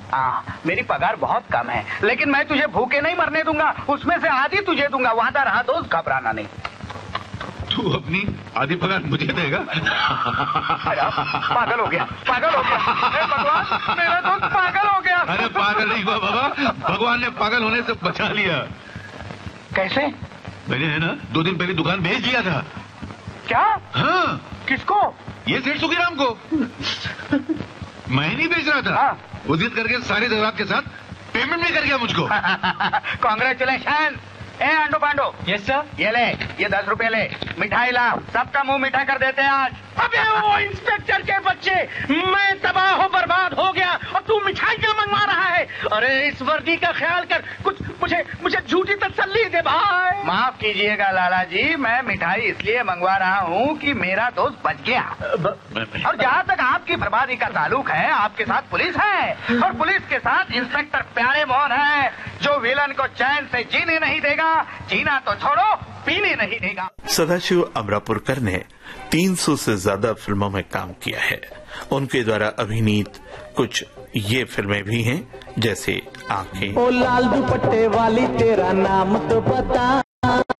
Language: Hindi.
मेरी पगार बहुत कम है, लेकिन मैं तुझे भूखे नहीं मरने दूंगा। उसमें से आधी तुझे दूंगा, वादा रहा दोस्त, घबराना नहीं। तू अपनी आधी पगार मुझे देगा? पागल हो गया, पागल हो गया। भगवान, मेरा दोस्त पागल हो गया। अरे पागल नहीं हुआ बाबा, भगवान ने पागल होने से बचा लिया। कैसे? मैंने है ना 2 दिन पहले दुकान बेच दिया था। क्या? हाँ। किसको? ये सेठ सुखीराम को। मैं नहीं बेच रहा था। वो जिद करके सारे जरूरत के साथ पेमेंट भी कर गया मुझको। कांग्रेचुलेशन। ए आंडो पांडो। Yes sir. ये ले, ये 10 रुपए ले, मिठाई ला, सबका मुंह मीठा कर देते हैं आज। अबे वो इंस्पेक्टर के बच्चे, मैं तबाह हो बर्बाद हो गया और तू मिठाई क्या मंगवा रहा है? अरे इस वर्दी का ख्याल कर, कुछ मुझे झूठी तसल्ली दे भाई। माफ कीजिएगा लाला जी, मैं मिठाई इसलिए मंगवा रहा हूँ कि मेरा दोस्त बच गया। और जहाँ तक आपकी बर्बादी का ताल्लुक है, आपके साथ पुलिस है और पुलिस के साथ इंस्पेक्टर प्यारे मोहन है, जो विलन को चैन से जीने नहीं देगा, जीना तो छोड़ो पीने नहीं देगा। सदाशिव अमरापुरकर ने 300 से ज्यादा फिल्मों में काम किया है। उनके द्वारा अभिनीत कुछ ये फिल्में भी हैं, जैसे आंखें। ओ लाल दुपट्टे वाली तेरा नाम तो बता।